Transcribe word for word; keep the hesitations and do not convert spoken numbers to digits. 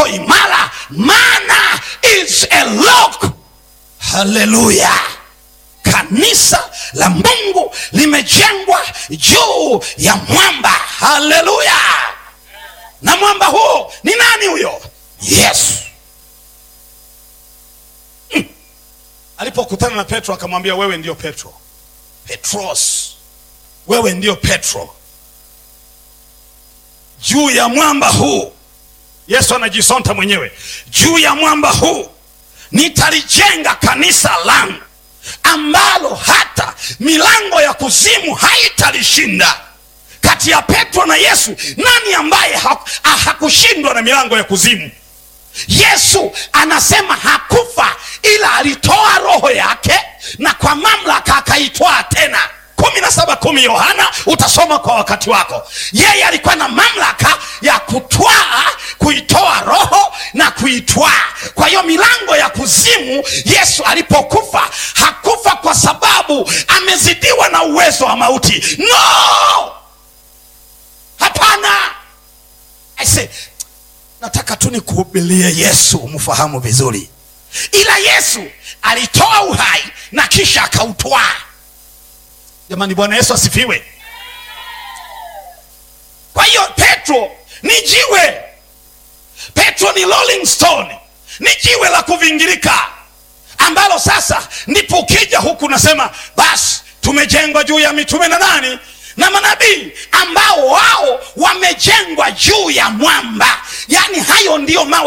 liko imara, maana is a rock. Haleluya! Kanisa la Mungu limejengwa juu ya mwamba. Haleluya! Na mwamba huo ni nani? Huyo Yesu. hmm. Alipokutana na Petro akamwambia, wewe ndio Petro, Petros, wewe ndio Petro. Juu ya mwamba huu, Yesu anajisonta mwenyewe, juu ya mwamba huu nitalijenga kanisa langu, ambalo hata milango ya kuzimu haitalishinda. Kati ya Petro na Yesu, nani ambaye hakushindwa na milango ya kuzimu? Yesu anasema hakufa, ila alitoa roho yake na kwa mamlaka akaitwaa tena. kumi na saba kumi Yohana, utasoma kwa wakati wako. Yeye alikuwa na mamlaka ya kutwaa, kuitoa roho na kuitwaa. Kwa hiyo milango ya kuzimu, Yesu alipokufa hakufa kwa sababu amezidiwa na uwezo wa mauti. No! Hapana. I say, nataka tu nikuhubirie Yesu umfahamu vizuri. Ila Yesu alitoa uhai na kisha akautwaa. Jamani, Bwana Yesu asifiwe. Kwa hiyo Petro ni jiwe. Petro ni rolling stone, ni jiwe la kuvingirika, ambalo sasa ndipo ukija huku nasema basi tumejengwa juu ya mitume na nani na manabii, ambao wao wamejengwa juu ya mwamba. Yani hayo ndio mawe